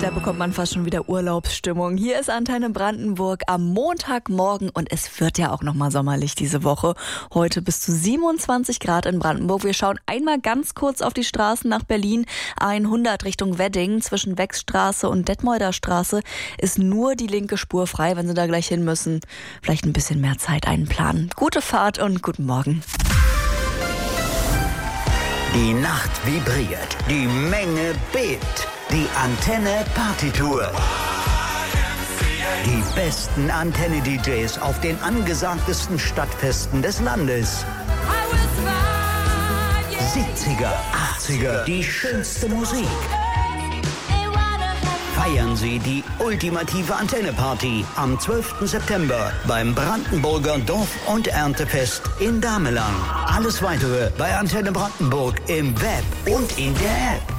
Da bekommt man fast schon wieder Urlaubsstimmung. Hier ist Antenne Brandenburg am Montagmorgen und es wird ja auch nochmal sommerlich diese Woche. Heute bis zu 27 Grad in Brandenburg. Wir schauen einmal ganz kurz auf die Straßen nach Berlin. A100 Richtung Wedding zwischen Wechsstraße und Detmolder Straße ist nur die linke Spur frei, wenn Sie da gleich hin müssen. Vielleicht ein bisschen mehr Zeit einplanen. Gute Fahrt und guten Morgen. Die Nacht vibriert, die Menge bebt. Die Antenne Partytour. Die besten Antenne-DJs auf den angesagtesten Stadtfesten des Landes. 70er, 80er, die schönste Musik. Feiern Sie die ultimative Antenne-Party am 12. September beim Brandenburger Dorf- und Erntefest in Damelang. Alles Weitere bei Antenne Brandenburg im Web und in der App.